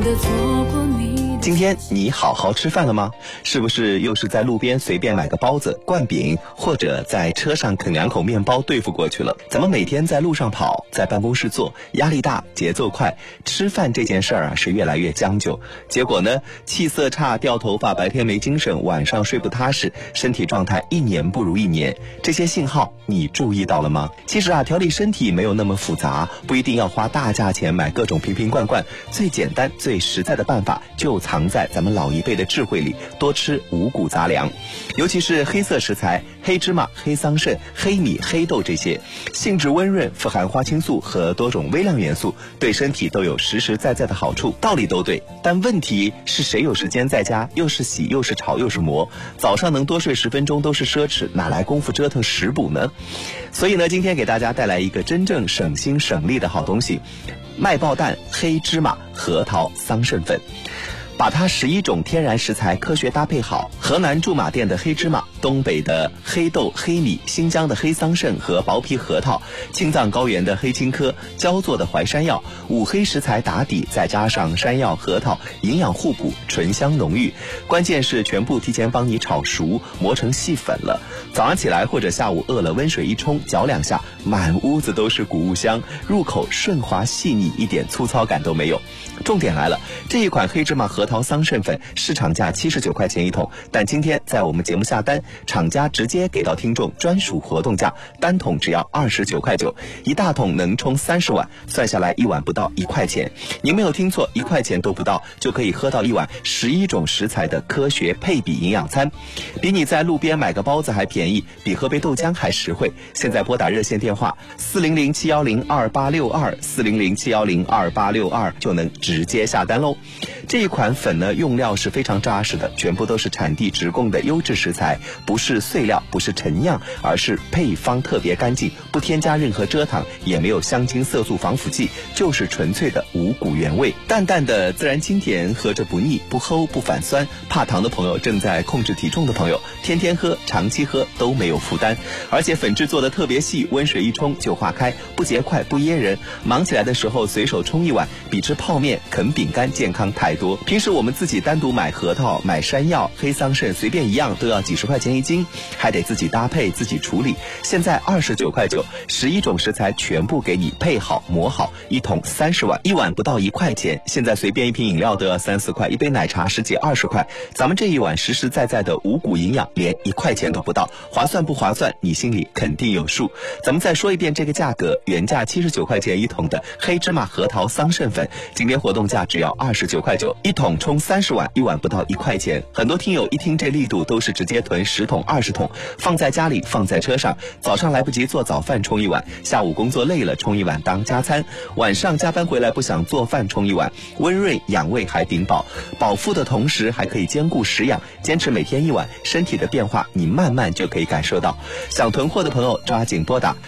的错过你。 今天你好好吃饭了吗？是不是又是在路边随便买个包子、灌饼，或者在车上啃2口面包对付过去了？咱们每天在路上跑，在办公室坐，压力大，节奏快，吃饭这件事儿是越来越将就。结果呢，气色差，掉头发，白天没精神，晚上睡不踏实，身体状态1年不如1年。这些信号你注意到了吗？其实调理身体没有那么复杂，不一定要花大价钱买各种瓶瓶罐罐，最简单最实在的办法就藏在咱们老一辈的智慧里，多吃五谷杂粮，尤其是黑色食材，黑芝麻、黑桑葚、黑米、黑豆这些，性质温润，富含花青素和多种微量元素，对身体都有实实在在的好处。道理都对，但问题是谁有时间在家又是洗又是炒又是磨，早上能多睡10分钟都是奢侈，哪来功夫折腾食补呢？所以呢，今天给大家带来一个真正省心省力的好东西，麦爆蛋黑芝麻核桃桑葚粉。把它11种天然食材科学搭配好，河南驻马店的黑芝麻，东北的黑豆、黑米，新疆的黑桑葚和薄皮核桃，青藏高原的黑青稞，焦作的淮山药，5黑食材打底，再加上山药、核桃，营养互补，醇香浓郁。关键是全部提前帮你炒熟，磨成细粉了。早上起来或者下午饿了，温水一冲，搅2下，满屋子都是谷物香，入口顺滑细腻，一点粗糙感都没有。重点来了，这一款黑芝麻核桃桑葚粉市场价79块钱一桶，但今天在我们节目下单，厂家直接给到听众专属活动价，单桶只要29块9，一大桶能冲30碗，算下来1碗不到1块钱。您没有听错，1块钱都不到，就可以喝到1碗11种食材的科学配比营养餐，比你在路边买个包子还便宜，比喝杯豆浆还实惠。现在拨打热线电话400-710-2862，400-710-2862就能直接下单喽。这一款粉呢，用料是非常扎实的，全部都是产地直供的优质食材，不是碎料，不是陈酿，而是配方特别干净，不添加任何蔗糖，也没有香精、色素、防腐剂，就是纯粹的五谷原味，淡淡的自然清甜，喝着不腻，不齁不反酸。怕糖的朋友，正在控制体重的朋友，天天喝、长期喝都没有负担。而且粉质做的特别细，温水一冲就化开，不结块不噎人，忙起来的时候随手冲1碗，比吃泡面、啃饼干健康太多。平时我们自己单独买核桃、买山药、黑桑葚，随便一样都要几十块钱一斤，还得自己搭配自己处理。现在29块9，11种食材全部给你配好磨好，一桶30碗，1碗不到1块钱。现在随便一瓶饮料都要3、4块，一杯奶茶10几20块，咱们这一碗实实在在的五谷营养连1块钱都不到，划算不划算你心里肯定有数。咱们再说一遍这个价格，原价79块钱一桶的黑芝麻核桃桑葚粉，今天活动价只要29块9，一桶冲30碗，1碗不到1块钱。很多听友一听这力度都是直接囤10桶20桶，放在家里放在车上，早上来不及做早饭冲1碗，下午工作累了冲1碗当加餐，晚上加班回来不想做饭冲1碗，温润养胃还顶饱，饱腹的同时还可以兼顾食养，坚持每天1碗，身体的变化你慢慢就可以感受到。想囤货的朋友抓紧拨打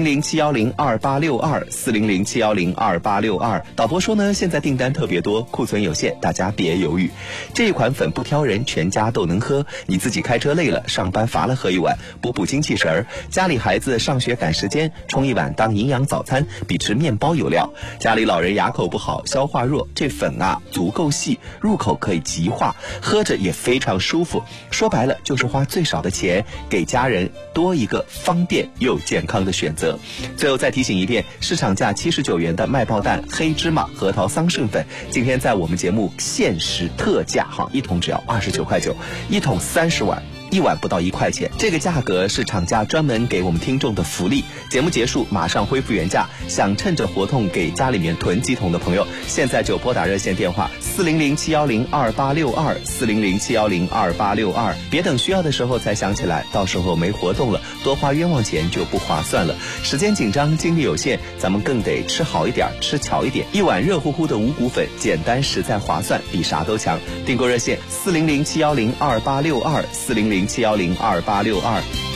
400-710-2862，400-710-2862。导播说呢，现在订单特别多，库存有限，大家别犹豫。这一款粉不挑人，全家都能喝，你自己开车累了，上班乏了喝1碗，补补精气神儿。家里孩子上学赶时间，冲1碗当营养早餐，比吃面包有料。家里老人牙口不好，消化弱，这粉足够细，入口可以即化，喝着也非常舒服。说白了就是花最少的钱，给家人多一个方便又健康的选择。最后再提醒一遍，市场价79元的麦爆蛋黑芝麻核桃桑葚粉，今天在我们节目限时特价，一桶只要29块9，一桶30碗，1碗不到1块钱，这个价格是厂家专门给我们听众的福利。节目结束马上恢复原价，想趁着活动给家里面囤几桶的朋友，现在就拨打热线电话400-710-2862，400-710-2862，别等需要的时候才想起来，到时候没活动了，多花冤枉钱就不划算了。时间紧张，精力有限，咱们更得吃好一点，吃巧一点。1碗热乎乎的五谷粉，简单实在划算，比啥都强。订购热线400-710-2862，400-710-2862。